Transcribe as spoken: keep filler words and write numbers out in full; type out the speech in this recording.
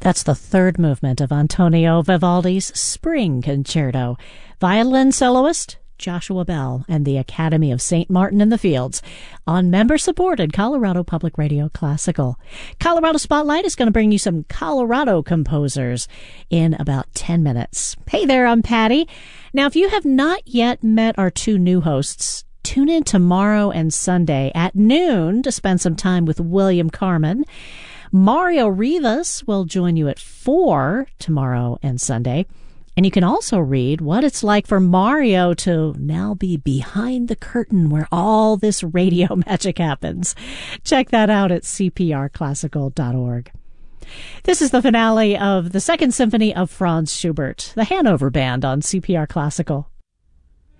That's the third movement of Antonio Vivaldi's Spring Concerto. Violin soloist Joshua Bell and the Academy of Saint Martin in the Fields on member-supported Colorado Public Radio Classical. Colorado Spotlight is going to bring you some Colorado composers in about ten minutes. Hey there, I'm Patty. Now, if you have not yet met our two new hosts, tune in tomorrow and Sunday at noon to spend some time with William Carmen. Mario Rivas will join you at four tomorrow and Sunday. And you can also read what it's like for Mario to now be behind the curtain where all this radio magic happens. Check that out at c p r classical dot org. This is the finale of the Second Symphony of Franz Schubert, the Hanover Band on C P R Classical.